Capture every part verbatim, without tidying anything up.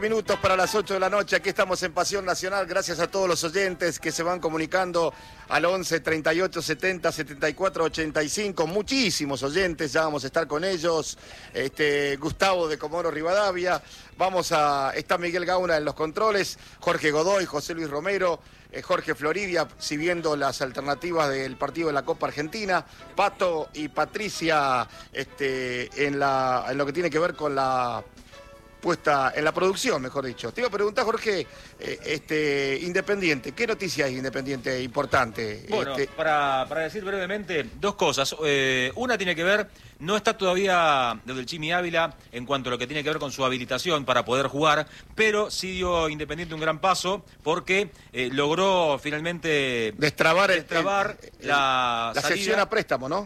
Minutos para las ocho de la noche, aquí estamos en Pasión Nacional, gracias a todos los oyentes que se van comunicando al once, treinta y ocho, setenta, setenta y cuatro, ochenta y cinco, muchísimos oyentes, ya vamos a estar con ellos, este, Gustavo de Comodoro Rivadavia, vamos a, está Miguel Gauna en los controles, Jorge Godoy, José Luis Romero, eh, Jorge Floridia, siguiendo las alternativas del partido de la Copa Argentina, Pato y Patricia este, en, la, en lo que tiene que ver con la... puesta en la producción, mejor dicho. Te iba a preguntar, Jorge, eh, este, Independiente, ¿qué noticia es Independiente importante? Bueno, este... para, para decir brevemente, dos cosas. Eh, una tiene que ver, no está todavía desde el Chimi Ávila en cuanto a lo que tiene que ver con su habilitación para poder jugar, pero sí dio Independiente un gran paso porque eh, logró finalmente destrabar, destrabar el, el, la, la sección a préstamo, ¿no?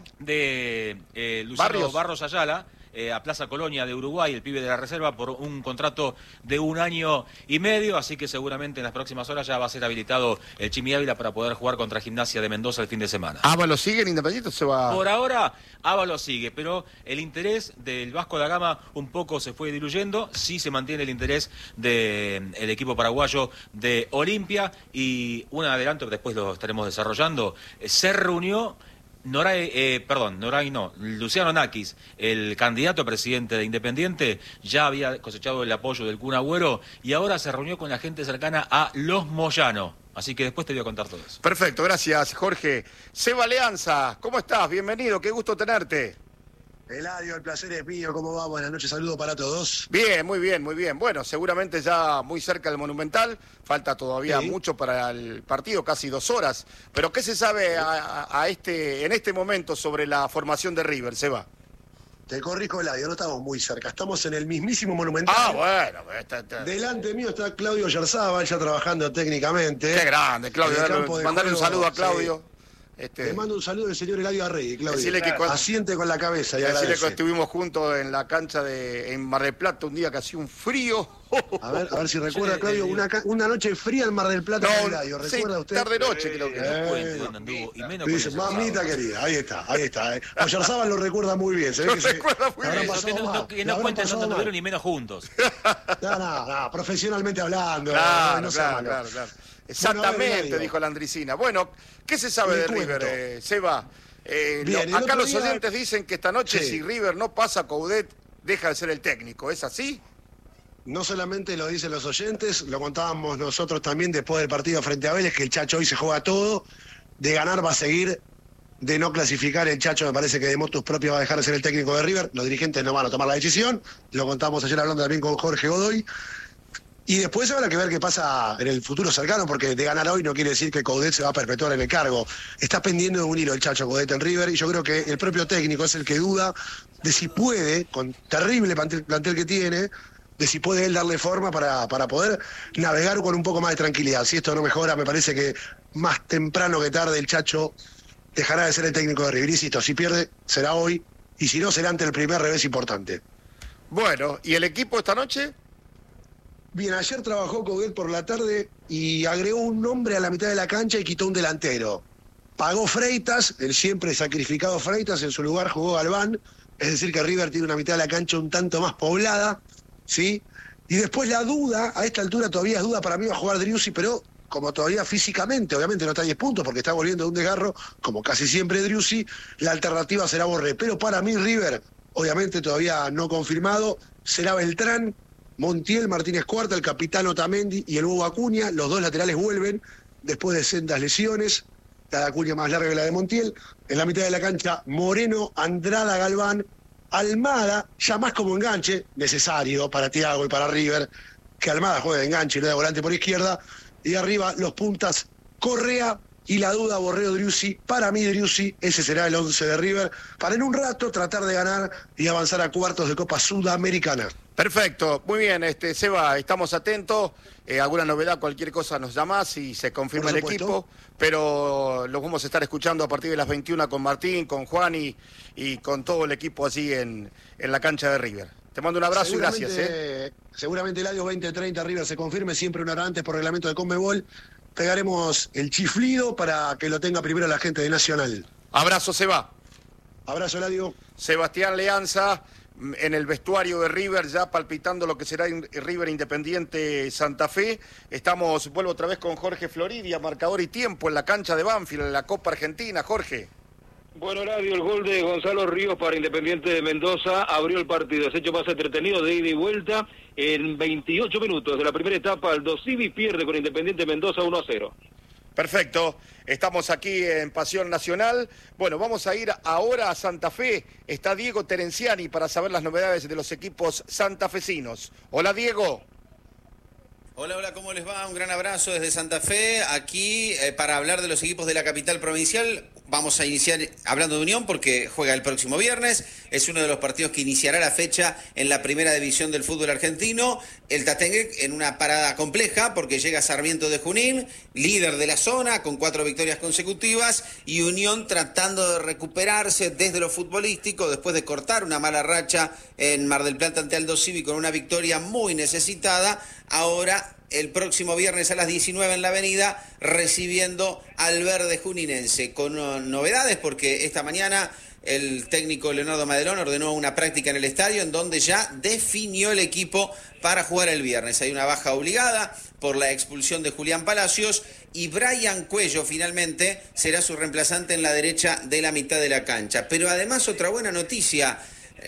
De eh, Luciano Barrios, Barros Ayala. Eh, a Plaza Colonia de Uruguay, el pibe de la reserva, por un contrato de un año y medio, así que seguramente en las próximas horas ya va a ser habilitado el Chimi Ávila para poder jugar contra Gimnasia de Mendoza el fin de semana. ¿Ábalos sigue en Independiente o se va? Por ahora, Ábalos sigue, pero el interés del Vasco da Gama un poco se fue diluyendo, sí se mantiene el interés del equipo paraguayo de Olimpia, y un adelanto que después lo estaremos desarrollando, eh, se reunió... Noray, eh, perdón, Noray no, Luciano Nakis, el candidato a presidente de Independiente, ya había cosechado el apoyo del Kun Agüero y ahora se reunió con la gente cercana a Los Moyano. Así que después te voy a contar todo eso. Perfecto, gracias, Jorge. Seba Leanza, ¿cómo estás? Bienvenido, qué gusto tenerte. Eladio, el placer es mío, ¿cómo va? Buenas noches, saludo para todos. Bien, muy bien, muy bien. Bueno, seguramente ya muy cerca del Monumental, falta todavía sí. mucho para el partido, casi dos horas. Pero ¿qué se sabe a, a este, en este momento sobre la formación de River, Seba? Te corrijo, Eladio, no estamos muy cerca, estamos en el mismísimo Monumental. Ah, bueno. Está, está. Delante mío está Claudio Yarzábal, ya trabajando técnicamente. Qué grande, Claudio. Mandarle un saludo a Claudio. Sí. Este, Le mando un saludo del señor Eladio Arregui, Claudio. Que cuando, asiente con la cabeza y agradece. Decirle que estuvimos juntos en la cancha de en Mar del Plata un día que hacía un frío. A ver, a ver si recuerda, Claudio, una, una noche fría en Mar del Plata no, con Eladio, ¿recuerda sí, usted? tarde-noche creo que. Eh, no cuente dónde anduvo, y menos dice, mamita querida, ahí está, ahí está. Eh. Oyarzábal lo recuerda muy bien, se ve lo que se recuerda muy bien. Que no, no, que no cuenten dónde anduvieron ni menos juntos. No, no, no, profesionalmente hablando. Claro, no claro, claro, claro. Exactamente, bueno, ver, dijo la Andricina. Bueno, ¿qué se sabe de cuento. River, eh, Seba? Eh, Bien, lo, acá los día... oyentes dicen que esta noche sí. si River no pasa, Coudet deja de ser el técnico. ¿Es así? No solamente lo dicen los oyentes, lo contábamos nosotros también después del partido frente a Vélez, que el Chacho hoy se juega todo. De ganar va a seguir, de no clasificar el Chacho me parece que de motus propios va a dejar de ser el técnico de River. Los dirigentes no van a tomar la decisión. Lo contamos ayer hablando también con Jorge Godoy. Y después habrá que ver qué pasa en el futuro cercano, porque de ganar hoy no quiere decir que Coudet se va a perpetuar en el cargo. Está pendiendo de un hilo el Chacho Coudet en River, y yo creo que el propio técnico es el que duda de si puede, con terrible plantel, plantel que tiene, de si puede él darle forma para, para poder navegar con un poco más de tranquilidad. Si esto no mejora, me parece que más temprano que tarde el Chacho dejará de ser el técnico de River. Insisto, si pierde, será hoy, y si no, será ante el primer revés importante. Bueno, ¿y el equipo esta noche? Bien, ayer trabajó Coudet por la tarde y agregó un nombre a la mitad de la cancha y quitó un delantero. Pagó Freitas, el siempre sacrificado Freitas, en su lugar jugó Galván, es decir que River tiene una mitad de la cancha un tanto más poblada, ¿sí? Y después la duda, a esta altura todavía es duda, para mí va a jugar Driussi, pero como todavía físicamente, obviamente no está a diez puntos porque está volviendo de un desgarro, como casi siempre Driussi, la alternativa será Borré. Pero para mí River, obviamente todavía no confirmado, será Beltrán, Montiel, Martínez Cuarta, el capitán Otamendi y el Bobo Acuña. Los dos laterales vuelven después de sendas lesiones, la de Acuña más larga que la de Montiel. En la mitad de la cancha, Moreno, Andrada, Galván, Almada, ya más como enganche, necesario para Thiago y para River, que Almada juegue de enganche y no de volante por izquierda. Y arriba los puntas, Correa y la duda, Borré o Driussi. Para mí Driussi, ese será el once de River, para en un rato tratar de ganar y avanzar a cuartos de Copa Sudamericana. Perfecto, muy bien, este Seba, estamos atentos, eh, alguna novedad, cualquier cosa nos llamás y se confirma el equipo, pero los vamos a estar escuchando a partir de las veintiuna con Martín, con Juan y, y con todo el equipo allí en, en la cancha de River. Te mando un abrazo y gracias. ¿eh? Seguramente el año veinte treinta River se confirme, siempre una hora antes por reglamento de Conmebol. Pegaremos el chiflido para que lo tenga primero la gente de Nacional. Abrazo, Seba. Abrazo, Eladio. Sebastián Leanza. en el vestuario de River, ya palpitando lo que será River Independiente Santa Fe. Estamos, vuelvo otra vez con Jorge Floridia, marcador y tiempo en la cancha de Banfield, en la Copa Argentina. Jorge. Bueno, Radio, el gol de Gonzalo Ríos para Independiente de Mendoza abrió el partido. Es hecho más entretenido de ida y vuelta. En veintiocho minutos de la primera etapa, Aldo Civi pierde con Independiente de Mendoza uno a cero. Perfecto, estamos aquí en Pasión Nacional. Bueno, vamos a ir ahora a Santa Fe. Está Diego Terenciani para saber las novedades de los equipos santafesinos. Hola, Diego. Hola, hola, ¿cómo les va? Un gran abrazo desde Santa Fe, aquí eh, para hablar de los equipos de la capital provincial. Vamos a iniciar hablando de Unión porque juega el próximo viernes, es uno de los partidos que iniciará la fecha en la primera división del fútbol argentino. El Tatengue en una parada compleja porque llega Sarmiento de Junín, líder de la zona con cuatro victorias consecutivas, y Unión tratando de recuperarse desde lo futbolístico después de cortar una mala racha en Mar del Plata ante Aldo Civi con una victoria muy necesitada. Ahora, el próximo viernes a las diecinueve en la Avenida, recibiendo al Verde Juninense. Con uh, novedades, porque esta mañana el técnico Leonardo Madelón ordenó una práctica en el estadio en donde ya definió el equipo para jugar el viernes. Hay una baja obligada por la expulsión de Julián Palacios y Brian Cuello finalmente será su reemplazante en la derecha de la mitad de la cancha. Pero además otra buena noticia: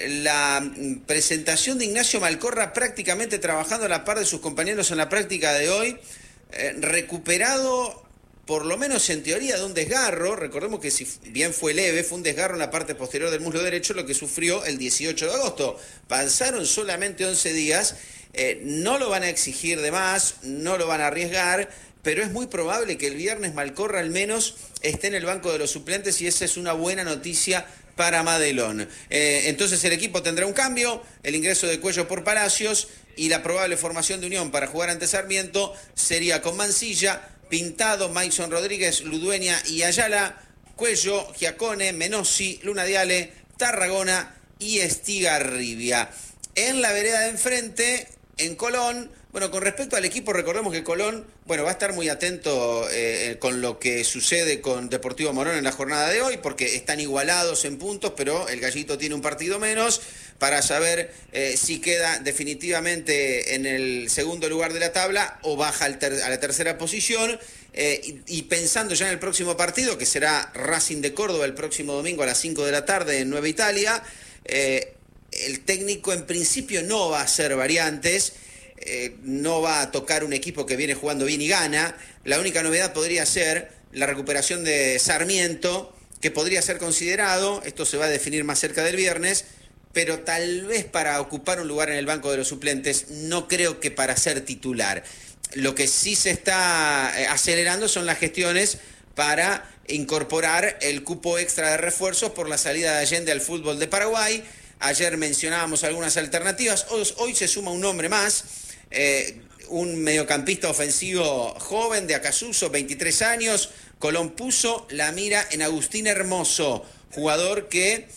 la presentación de Ignacio Malcorra prácticamente trabajando a la par de sus compañeros en la práctica de hoy, eh, recuperado por lo menos en teoría de un desgarro. Recordemos que si bien fue leve, fue un desgarro en la parte posterior del muslo derecho, lo que sufrió el dieciocho de agosto. Pasaron solamente once días, eh, no lo van a exigir de más, no lo van a arriesgar, pero es muy probable que el viernes Malcorra al menos esté en el banco de los suplentes y esa es una buena noticia para Madelón. Eh, entonces el equipo tendrá un cambio, el ingreso de Cuello por Palacios y la probable formación de Unión para jugar ante Sarmiento sería con Mancilla, Pintado, Maison Rodríguez, Ludueña y Ayala, Cuello, Giacone, Menossi, Luna Diale, Tarragona y Estigarribia. En la vereda de enfrente, en Colón, bueno, con respecto al equipo, recordemos que Colón, bueno, va a estar muy atento eh, con lo que sucede con Deportivo Morón en la jornada de hoy, porque están igualados en puntos, pero el Gallito tiene un partido menos, para saber eh, si queda definitivamente en el segundo lugar de la tabla o baja al ter- a la tercera posición. Eh, y, y pensando ya en el próximo partido, que será Racing de Córdoba el próximo domingo a las cinco de la tarde en Nueva Italia, eh, el técnico en principio no va a hacer variantes. Eh, no va a tocar un equipo que viene jugando bien y gana. La única novedad podría ser la recuperación de Sarmiento, que podría ser considerado, esto se va a definir más cerca del viernes, pero tal vez para ocupar un lugar en el banco de los suplentes, no creo que para ser titular. Lo que sí se está acelerando son las gestiones para incorporar el cupo extra de refuerzos por la salida de Allende al fútbol de Paraguay. Ayer mencionábamos algunas alternativas, hoy, hoy se suma un nombre más. Eh, un mediocampista ofensivo joven de Acasuso, veintitrés años. Colón puso la mira en Agustín Hermoso, jugador que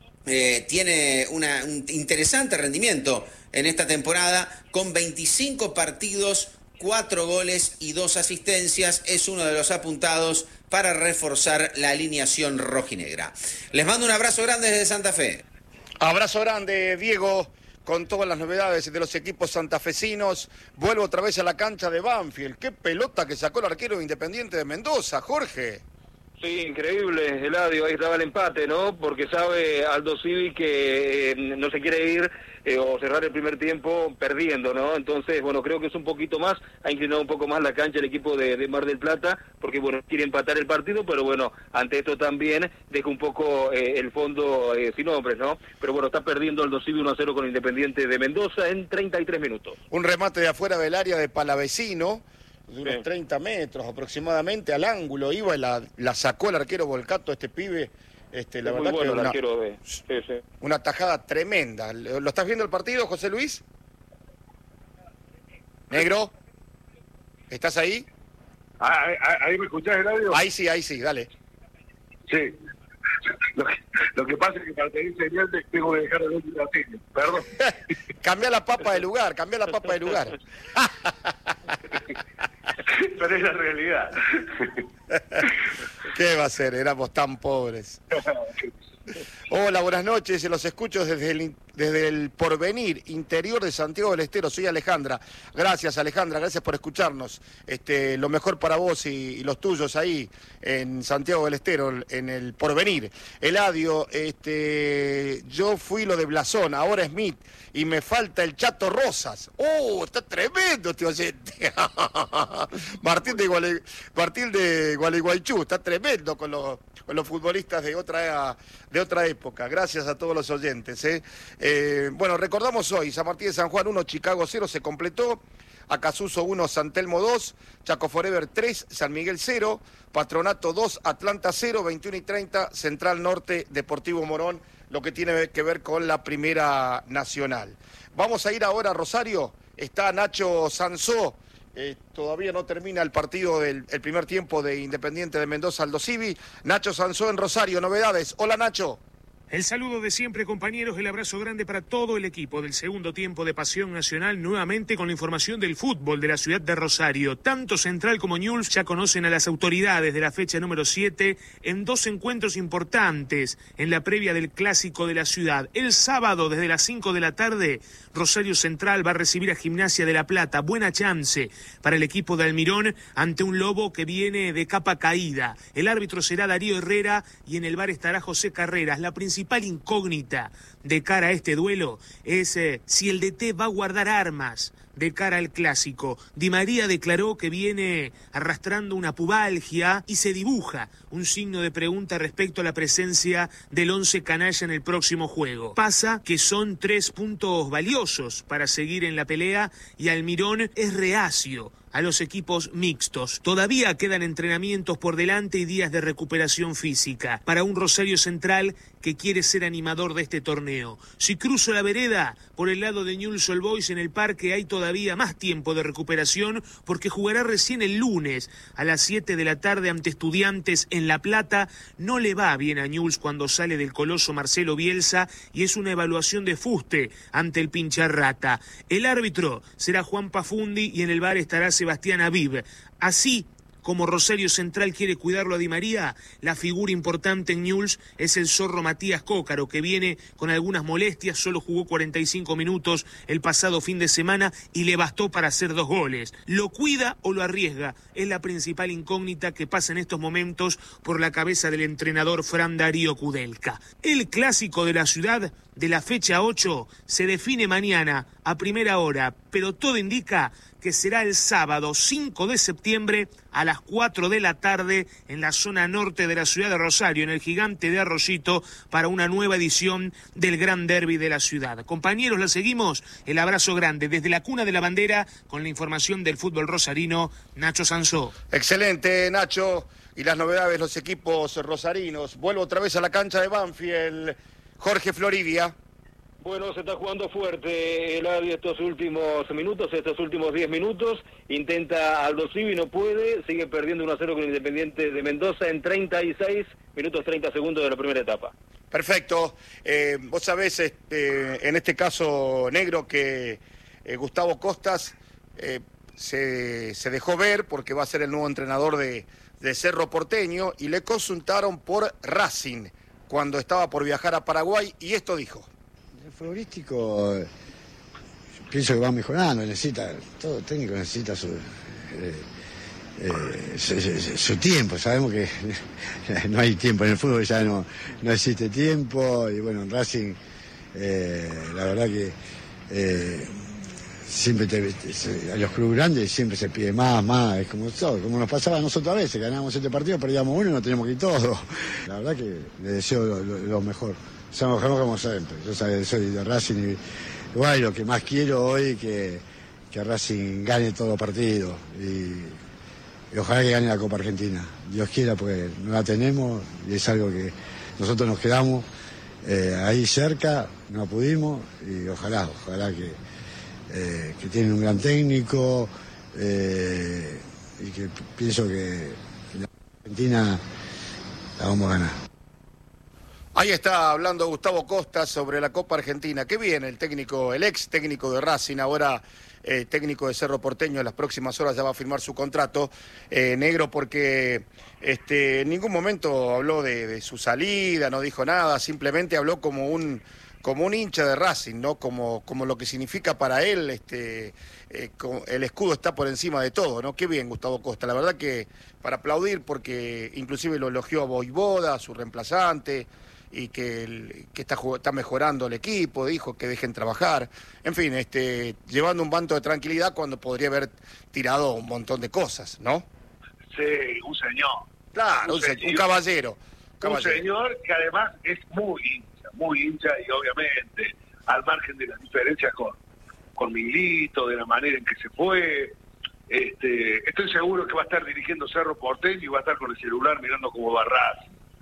eh, tiene una, un interesante rendimiento en esta temporada, con veinticinco partidos, cuatro goles y dos asistencias. Es uno de los apuntados para reforzar la alineación rojinegra. Les mando un abrazo grande desde Santa Fe. Abrazo grande, Diego, con todas las novedades de los equipos santafesinos. Vuelvo otra vez a la cancha de Banfield. Qué pelota que sacó el arquero de Independiente de Mendoza, Jorge. Sí, increíble, Eladio, ahí estaba el empate, ¿no? Porque sabe Aldo Civi que eh, no se quiere ir eh, o cerrar el primer tiempo perdiendo, ¿no? Entonces, bueno, creo que es un poquito más, ha inclinado un poco más la cancha el equipo de, de Mar del Plata, porque, bueno, quiere empatar el partido, pero, bueno, ante esto también deja un poco eh, el fondo eh, sin hombres, ¿no? Pero, bueno, está perdiendo Aldo Civi uno a cero con Independiente de Mendoza en treinta y tres minutos. Un remate de afuera del área de Palavecino, de unos sí. treinta metros aproximadamente al ángulo, iba y la, la sacó el arquero Volcato, este pibe. Este, la es verdad muy bueno que el una, arquero de... sí, sí. una tajada tremenda. ¿Lo estás viendo el partido, José Luis? ¿Negro? ¿Estás ahí? Ah, ¿ahí me escuchás, Eladio? Ahí sí, ahí sí, dale. Sí. Lo que, lo que pasa es que para tener señal tengo que dejar de ver un ratito. Perdón. Cambia la papa de lugar, cambia la papa de lugar. Pero es la realidad. ¿Qué va a ser? Éramos tan pobres. Hola, buenas noches. Los escucho desde el desde el Porvenir, interior de Santiago del Estero. Soy Alejandra. Gracias, Alejandra, gracias por escucharnos. Este, lo mejor para vos y, y los tuyos ahí en Santiago del Estero, en el Porvenir. Eladio, este, yo fui lo de Blasón, ahora Smith, y me falta el Chato Rosas. ¡Oh, está tremendo este oyente! Martín de Guale, Martín de Gualeguaychú, está tremendo con los, con los futbolistas de otra, de otra época. Gracias a todos los oyentes. ¿eh? Eh, bueno, recordamos hoy, San Martín de San Juan uno, Chicago cero, se completó. Acasuso uno, San Telmo dos, Chaco Forever tres, San Miguel cero, Patronato dos, Atlanta cero, veintiuno y treinta, Central Norte, Deportivo Morón, lo que tiene que ver con la Primera Nacional. Vamos a ir ahora a Rosario, está Nacho Sansó, eh, todavía no termina el partido del el primer tiempo de Independiente de Mendoza Aldo Civi. Nacho Sansó en Rosario, novedades. Hola Nacho. El saludo de siempre, compañeros, el abrazo grande para todo el equipo del segundo tiempo de Pasión Nacional, nuevamente con la información del fútbol de la ciudad de Rosario. Tanto Central como Newell's ya conocen a las autoridades de la fecha número siete en dos encuentros importantes en la previa del clásico de la ciudad. El sábado, desde las cinco de la tarde, Rosario Central va a recibir a Gimnasia de La Plata. Buena chance para el equipo de Almirón ante un Lobo que viene de capa caída. El árbitro será Darío Herrera y en el bar estará José Carreras. La principal La principal incógnita de cara a este duelo es eh, si el D T va a guardar armas de cara al clásico. Di María declaró que viene arrastrando una pubalgia y se dibuja un signo de pregunta respecto a la presencia del once canalla en el próximo juego. Pasa que son tres puntos valiosos para seguir en la pelea y Almirón es reacio a los equipos mixtos. Todavía quedan entrenamientos por delante y días de recuperación física para un Rosario Central que quiere ser animador de este torneo. Si cruzo la vereda por el lado de Newell's Old Boys en el parque hay todavía más tiempo de recuperación porque jugará recién el lunes a las siete de la tarde ante Estudiantes en La Plata. No le va bien a Newell's cuando sale del coloso Marcelo Bielsa y es una evaluación de fuste ante el Pincharrata. El árbitro será Juan Pafundi y en el bar estará Sebastián Aviv. Así como Rosario Central quiere cuidarlo a Di María, la figura importante en Newell's es el zorro Matías Cócaro, que viene con algunas molestias, solo jugó cuarenta y cinco minutos el pasado fin de semana y le bastó para hacer dos goles. ¿Lo cuida o lo arriesga? Es la principal incógnita que pasa en estos momentos por la cabeza del entrenador Fran Darío Kudelka. El clásico de la ciudad de la fecha ocho se define mañana a primera hora, pero todo indica que será el sábado cinco de septiembre a las cuatro de la tarde en la zona norte de la ciudad de Rosario, en el Gigante de Arroyito, para una nueva edición del Gran Derby de la ciudad. Compañeros, la seguimos. El abrazo grande desde la cuna de la bandera con la información del fútbol rosarino, Nacho Sansó. Excelente, Nacho. Y las novedades de los equipos rosarinos. Vuelvo otra vez a la cancha de Banfield. Jorge Floridia. Bueno, se está jugando fuerte el Adi estos últimos minutos, estos últimos diez minutos. Intenta Aldo Civi, no puede. Sigue perdiendo uno a cero con Independiente de Mendoza en treinta y seis minutos treinta segundos de la primera etapa. Perfecto. Eh, vos sabés, este, en este caso, Negro, que eh, Gustavo Costas eh, se, se dejó ver porque va a ser el nuevo entrenador de, de Cerro Porteño y le consultaron por Racing cuando estaba por viajar a Paraguay y esto dijo. El futbolístico, eh, pienso que va mejorando, necesita, todo técnico necesita su, eh, eh, su, su, su tiempo. Sabemos que no hay tiempo en el fútbol, ya no, no existe tiempo. Y bueno, en Racing, eh, la verdad que eh, siempre te, te, a los clubes grandes siempre se pide más, más, es como todo, como nos pasaba a nosotros a veces, ganábamos este partido, perdíamos uno y nos teníamos que ir todo. La verdad que le deseo lo, lo, lo mejor. Somos como siempre, yo soy de Racing y igual lo que más quiero hoy es que, que Racing gane todo partido y, y ojalá que gane la Copa Argentina. Dios quiera, porque no la tenemos y es algo que nosotros nos quedamos eh, ahí cerca, no pudimos y ojalá, ojalá que, eh, que tienen un gran técnico eh, y que pienso que, que la Argentina la vamos a ganar. Ahí está hablando Gustavo Costa sobre la Copa Argentina. Qué bien el técnico, el ex técnico de Racing, ahora eh, técnico de Cerro Porteño, en las próximas horas ya va a firmar su contrato, eh, Negro, porque este, en ningún momento habló de, de su salida, no dijo nada, simplemente habló como un como un hincha de Racing, ¿no? Como, como lo que significa para él, este, eh, el escudo está por encima de todo, ¿no? Qué bien, Gustavo Costa, la verdad que para aplaudir, porque inclusive lo elogió a Voivoda, su reemplazante, y que, el, que está, está mejorando el equipo, dijo que dejen trabajar, en fin, este, llevando un manto de tranquilidad cuando podría haber tirado un montón de cosas, ¿no? Sí, un señor. Claro, un, un, señor, un caballero. caballero. Un señor que además es muy hincha, muy hincha, y obviamente, al margen de las diferencias con, con Milito, de la manera en que se fue, este, estoy seguro que va a estar dirigiendo Cerro Porteño y va a estar con el celular mirando como Barras.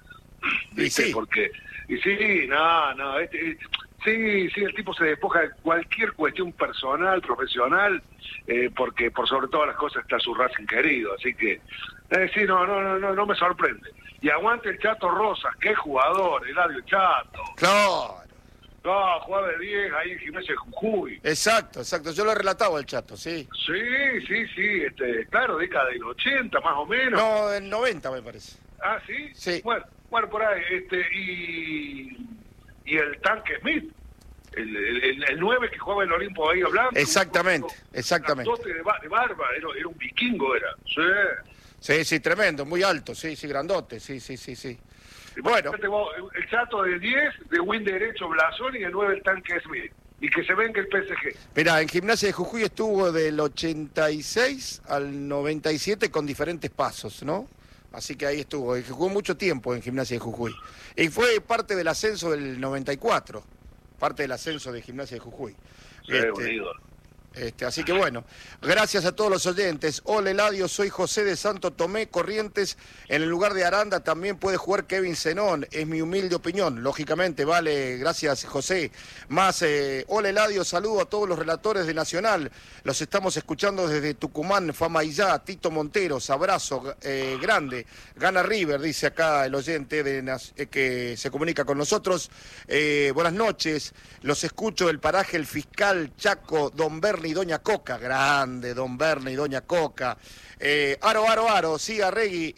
Y sí. Porque, y sí, no, no, este, sí, sí, el tipo se despoja de cualquier cuestión personal, profesional, eh, porque por sobre todas las cosas está su Racing querido, así que, eh, sí, no, no, no, no, no me sorprende. Y aguante el Chato Rosas, qué jugador, Eladio Chato. Claro. No, jugaba de diez ahí en Gimnasia de Jujuy. Exacto, exacto, yo lo he relatado al Chato, sí. Sí, sí, sí, este, claro, década del ochenta más o menos. No, del noventa me parece. Ah, ¿sí? Sí. Bueno, bueno por ahí, este, y, y el Tanque Smith, el, el, el nueve que jugaba en el Olimpo Bahía Blanco. Exactamente, un, exactamente. Un de, de barba, era, era un vikingo, era. Sí. Sí, sí, tremendo, muy alto, sí, sí, grandote, sí, sí, sí, sí. Bueno. El Chato de diez, de win derecho Blasón y el nueve el Tanque Smith. Y que se venga el P S G. Mirá, en Gimnasia de Jujuy estuvo del ochenta y seis al noventa y siete con diferentes pasos, ¿no? Así que ahí estuvo, y jugó mucho tiempo en Gimnasia de Jujuy. Y fue parte del ascenso del noventa y cuatro, parte del ascenso de Gimnasia de Jujuy. Sí, este, este, así que bueno, gracias a todos los oyentes. Hola Eladio, soy José de Santo Tomé, Corrientes. En el lugar de Aranda también puede jugar Kevin Zenón, es mi humilde opinión. Lógicamente, vale, gracias José. Más, eh, hola Eladio, saludo a todos los relatores de Nacional. Los estamos escuchando desde Tucumán, Famaillá, Tito Monteros, abrazo eh, grande. Gana River, dice acá el oyente de, eh, que se comunica con nosotros. Eh, buenas noches, los escucho del paraje El Fiscal, Chaco, Don Berni y Doña Coca. Grande, Don Berni y Doña Coca. Eh, aro, aro, aro, siga Regui,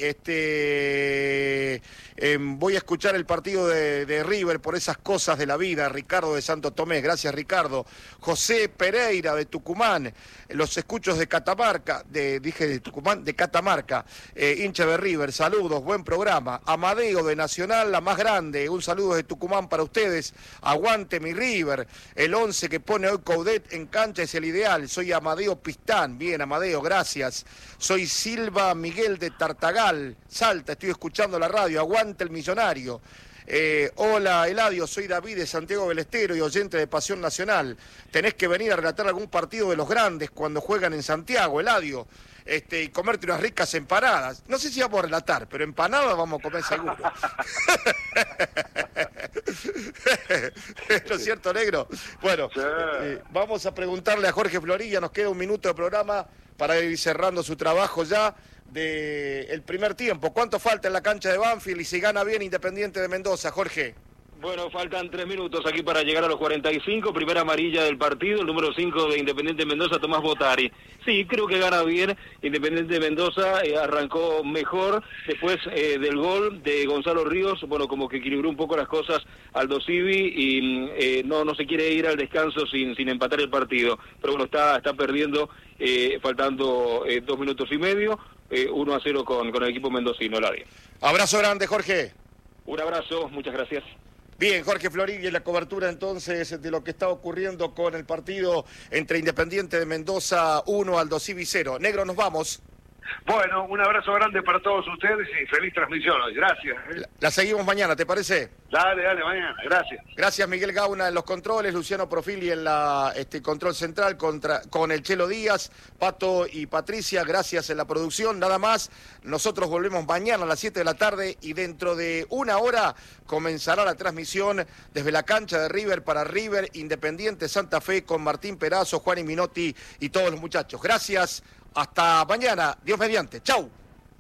este, eh, voy a escuchar el partido de, de River por esas cosas de la vida. Ricardo de Santo Tomé, gracias Ricardo. José Pereira de Tucumán, los escuchos de Catamarca, de, dije de Tucumán, de Catamarca, eh, hincha de River, saludos, buen programa. Amadeo de Nacional, la más grande, un saludo de Tucumán para ustedes. Aguante mi River, el once que pone hoy Coudet en cancha es el ideal. Soy Amadeo Pistán, bien Amadeo, gracias. Soy Silva Miguel de Tartagal, Salta, estoy escuchando la radio, aguante el millonario. Eh, hola Eladio, soy David de Santiago del Estero y oyente de Pasión Nacional. Tenés que venir a relatar algún partido de los grandes cuando juegan en Santiago, Eladio, este, y comerte unas ricas empanadas. No sé si vamos a relatar, pero empanadas vamos a comer seguro. ¿No es cierto, negro? Bueno, eh, vamos a preguntarle a Jorge Florilla, nos queda un minuto de programa para ir cerrando su trabajo ya del el primer tiempo. ¿Cuánto falta en la cancha de Banfield y si gana bien Independiente de Mendoza, Jorge? Bueno, faltan tres minutos aquí para llegar a los cuarenta y cinco, primera amarilla del partido, el número cinco de Independiente Mendoza, Tomás Botari. Sí, creo que gana bien Independiente Mendoza, eh, arrancó mejor después eh, del gol de Gonzalo Ríos, bueno, como que equilibró un poco las cosas Aldo Civi y eh, no no se quiere ir al descanso sin sin empatar el partido, pero bueno, está está perdiendo, eh, faltando eh, dos minutos y medio, eh, uno a cero con, con el equipo mendocino, Eladio. Abrazo grande, Jorge. Un abrazo, muchas gracias. Bien, Jorge Florilla, y la cobertura entonces de lo que está ocurriendo con el partido entre Independiente de Mendoza uno, Aldo Civi cero. Negro, nos vamos. Bueno, un abrazo grande para todos ustedes y feliz transmisión hoy. Gracias. La, la seguimos mañana, ¿te parece? Dale, dale, mañana. Gracias. Gracias, Miguel Gauna en los controles, Luciano Profili en la este, control central contra, con el Chelo Díaz, Pato y Patricia, gracias en la producción. Nada más, nosotros volvemos mañana a las siete de la tarde y dentro de una hora comenzará la transmisión desde la cancha de River para River Independiente Santa Fe con Martín Perazo, Juan y Minotti y todos los muchachos. Gracias. Hasta mañana, Dios mediante. Chau.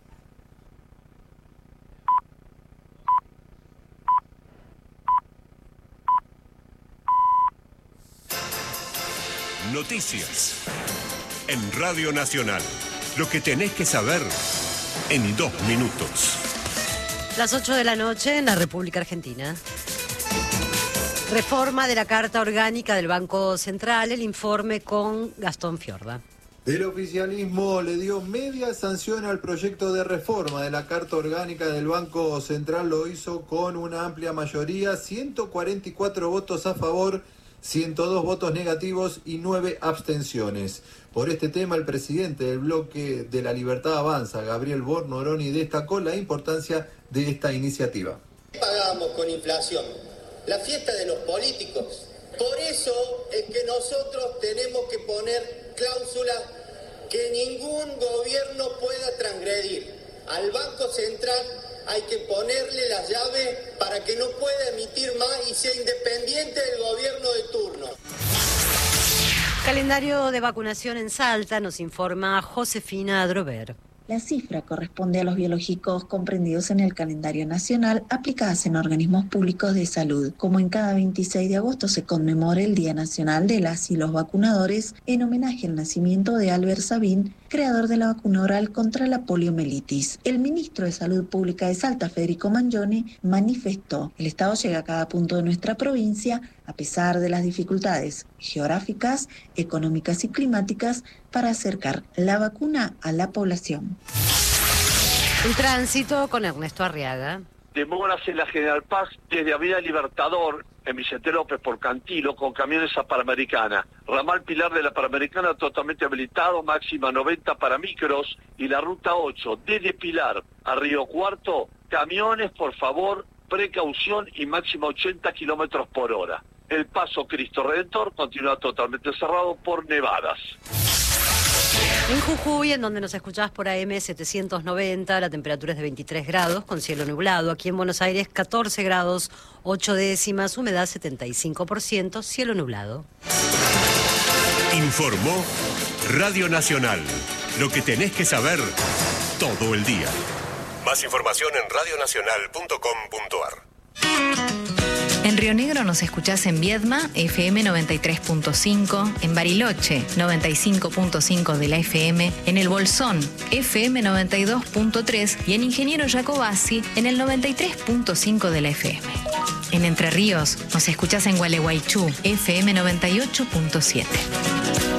Noticias en Radio Nacional. Lo que tenés que saber en dos minutos. Las ocho de la noche en la República Argentina. Reforma de la Carta Orgánica del Banco Central, el informe con Gastón Fiorda. El oficialismo le dio media sanción al proyecto de reforma de la Carta Orgánica del Banco Central. Lo hizo con una amplia mayoría, ciento cuarenta y cuatro votos a favor, ciento dos votos negativos y nueve abstenciones. Por este tema, el presidente del bloque de La Libertad Avanza, Gabriel Bornoroni, destacó la importancia de esta iniciativa. ¿Qué pagamos con inflación? La fiesta de los políticos. Por eso es que nosotros tenemos que poner cláusulas que ningún gobierno pueda transgredir. Al Banco Central hay que ponerle las llaves para que no pueda emitir más y sea independiente del gobierno de turno. Calendario de vacunación en Salta, nos informa Josefina Drover. La cifra corresponde a los biológicos comprendidos en el calendario nacional aplicadas en organismos públicos de salud. Como en cada veintiséis de agosto se conmemora el Día Nacional de las y los Vacunadores en homenaje al nacimiento de Albert Sabin, creador de la vacuna oral contra la poliomielitis. El ministro de Salud Pública de Salta, Federico Mangione, manifestó: el Estado llega a cada punto de nuestra provincia a pesar de las dificultades geográficas, económicas y climáticas para acercar la vacuna a la población. El tránsito con Ernesto Arriaga. Demoras en la General Paz desde Avenida Libertador, en Vicente López por Cantilo, con camiones a Panamericana. Ramal Pilar de la Panamericana totalmente habilitado, máxima noventa para micros. Y la ruta ocho, desde Pilar a Río Cuarto, camiones, por favor, precaución y máxima ochenta kilómetros por hora. El paso Cristo Redentor continúa totalmente cerrado por nevadas. En Jujuy, en donde nos escuchás por A M setecientos noventa, la temperatura es de veintitrés grados, con cielo nublado. Aquí en Buenos Aires, catorce grados, ocho décimas, humedad setenta y cinco por ciento, cielo nublado. Informó Radio Nacional. Lo que tenés que saber todo el día. Más información en radio nacional punto com punto ar. En Río Negro nos escuchás en Viedma, F M noventa y tres punto cinco, en Bariloche, noventa y cinco punto cinco de la F M, en El Bolsón, F M noventa y dos punto tres y en Ingeniero Jacobasi, en el noventa y tres punto cinco de la F M. En Entre Ríos nos escuchás en Gualeguaychú, F M noventa y ocho punto siete.